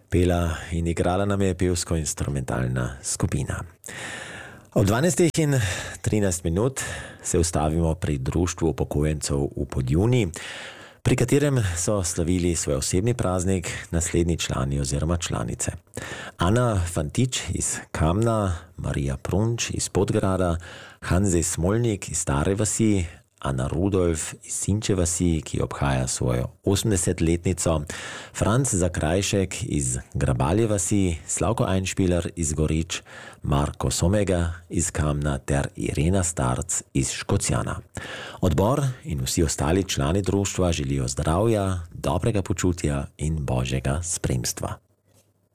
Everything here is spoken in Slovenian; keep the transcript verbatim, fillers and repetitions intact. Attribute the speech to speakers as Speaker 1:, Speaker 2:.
Speaker 1: pela in igrala nam je pevsko-instrumentalna skupina. Ob dvanajstih in trinajst minut se ustavimo pri Društvu upokojencev v Podjuni, pri katerem so slavili svoj osebni praznik naslednji člani oziroma članice. Ana Fantič iz Kamna, Marija Prunč iz Podgrada, Hanzej Smolnik iz Stare vasi, Ana Rudolf iz Sinče vasi, ki obhaja svojo osemdesetletnico, Franc Zakrajšek iz Grabalje vasi, Slavko Einšpiler iz Gorič, Marko Somega iz Kamna ter Irena Starc iz Škocjana. Odbor in vsi ostali člani društva želijo zdravja, dobrega počutja in božjega spremstva.